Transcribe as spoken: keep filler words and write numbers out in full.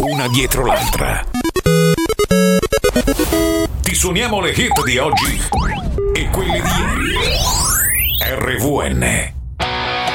una dietro l'altra. Ti suoniamo le hit di oggi e quelle di ieri. R V N